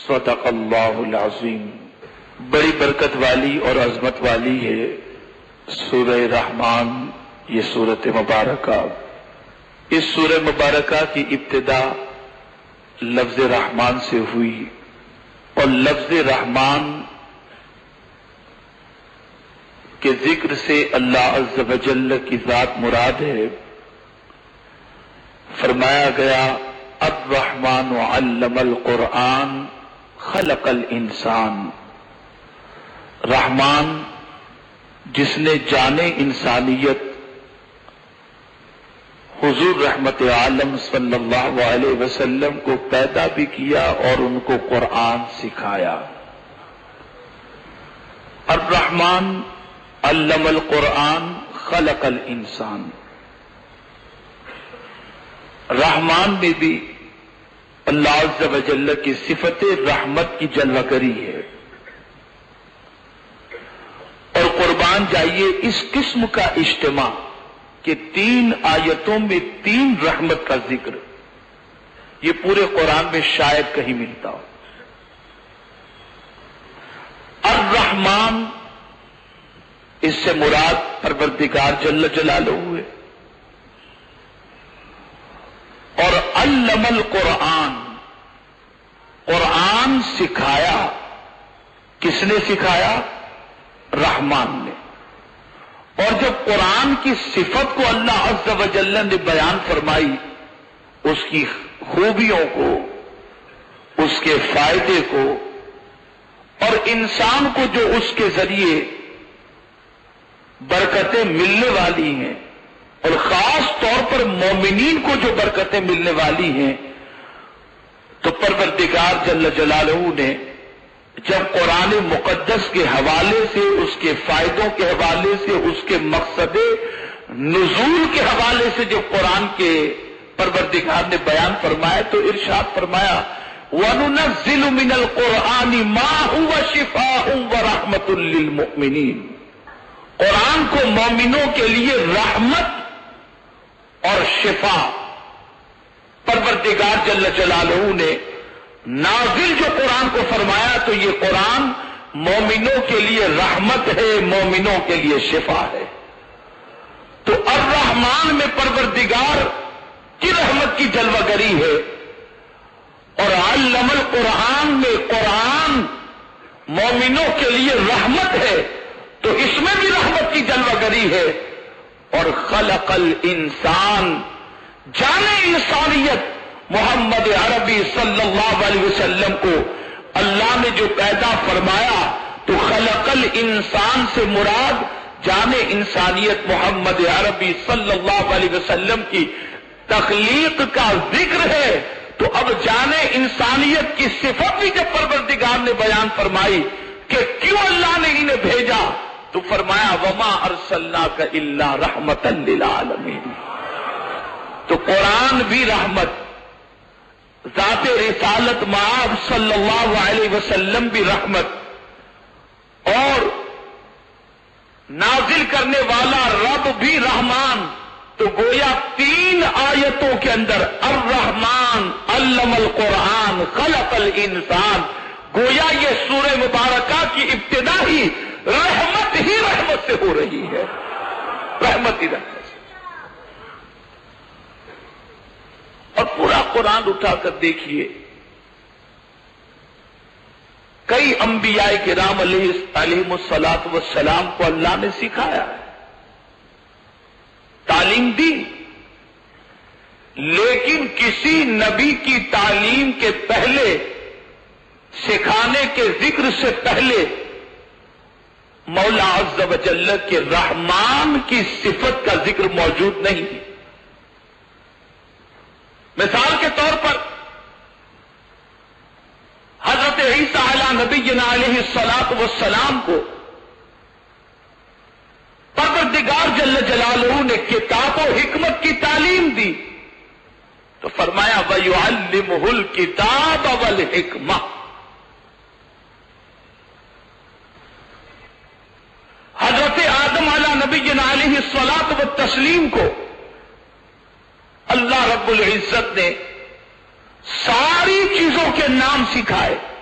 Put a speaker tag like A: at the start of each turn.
A: صدق اللہ العظیم۔ بڑی برکت والی اور عظمت والی ہے سورہ رحمان، یہ سورت مبارکہ۔ اس سورہ مبارکہ کی ابتدا لفظ رحمان سے ہوئی، اور لفظ رحمان کے ذکر سے اللہ عز و جل کی ذات مراد ہے۔ فرمایا گیا الرحمن علم القرآن خلق الانسان، رحمان جس نے جانے انسانیت حضور رحمت عالم صلی اللہ علیہ وسلم کو پیدا بھی کیا اور ان کو قرآن سکھایا۔ الرحمن علم القرآن خلق الانسان، رحمان میں بھی اللہ عز و جل کی صفت رحمت کی جلوہ گری ہے۔ اور قربان جائیے اس قسم کا اجتماع کہ 3 آیتوں میں 3 رحمت کا ذکر، یہ پورے قرآن میں شاید کہیں ملتا ہو۔ الرحمن اس سے مراد پروردگار جل جلالہ ہے، اور علم القرآن، قرآن سکھایا، کس نے سکھایا؟ رحمان نے۔ اور جب قرآن کی صفت کو اللہ عز و جل نے بیان فرمائی، اس کی خوبیوں کو، اس کے فائدے کو، اور انسان کو جو اس کے ذریعے برکتیں ملنے والی ہیں، اور خاص طور پر مومنین کو جو برکتیں ملنے والی ہیں، تو پروردگار جل جلالہ نے جب قرآن مقدس کے حوالے سے، اس کے فائدوں کے حوالے سے، اس کے مقصد نزول کے حوالے سے جب قرآن کے پروردگار نے بیان فرمایا تو ارشاد فرمایا وَنُنَزِّلُ مِنَ الْقُرْآنِ مَا هُوَ شِفَاءٌ وَرَحْمَةٌ لِّلْمُؤْمِنِينَ، قرآن کو مومنوں کے لیے رحمت اور شفا پروردگار جل جلالہ نے نازل جو قرآن کو فرمایا، تو یہ قرآن مومنوں کے لیے رحمت ہے، مومنوں کے لیے شفا ہے۔ تو الرحمن میں پروردگار کی رحمت کی جلوہ گری ہے، اور علم القرآن میں قرآن مومنوں کے لیے رحمت ہے، تو اس میں بھی رحمت کی جلوہ گری ہے۔ اور خلق الانسان، جانے انسانیت محمد عربی صلی اللہ علیہ وسلم کو اللہ نے جو پیدا فرمایا، تو خلق الانسان سے مراد جانے انسانیت محمد عربی صلی اللہ علیہ وسلم کی تخلیق کا ذکر ہے۔ تو اب جانے انسانیت کی صفت بھی جب پروردگار نے بیان فرمائی کہ کیوں اللہ نے انہیں بھیجا، تو فرمایا وَمَا أَرْسَلْنَاكَ إِلَّا رَحْمَةً لِّلْعَالَمِينَ۔ تو قرآن بھی رحمت، ذات رسالت مآب صلی اللہ علیہ وسلم بھی رحمت، اور نازل کرنے والا رب بھی رحمان۔ تو گویا 3 آیتوں کے اندر الرحمن علم القرآن خلق الانسان، گویا یہ سورہ مبارکہ کی ابتدا ہی رحمت ہی رحمت سے ہو رہی ہے، رحمت ہی رحمت سے۔ اور پورا قرآن اٹھا کر دیکھیے، کئی انبیاء کرام علیہم الصلاۃ والسلام کو اللہ نے سکھایا ہے، تعلیم دی، لیکن کسی نبی کی تعلیم کے پہلے، سکھانے کے ذکر سے پہلے مولا عز و جل کے رحمان کی صفت کا ذکر موجود نہیں ہے۔ مثال کے طور پر حضرت عیسیٰ علیہ نبینا علیہ الصلاۃ والسلام کو پروردگار جل جلالہ نے کتاب و حکمت کی تعلیم دی، تو فرمایا وَيُعَلِّمُهُ الْكِتَابَ وَالْحِکْمَةَ۔ حضرت آدم علیہ نبینا علیہ الصلاۃ والتسلیم کو اللہ رب العزت نے ساری چیزوں کے نام سکھائے،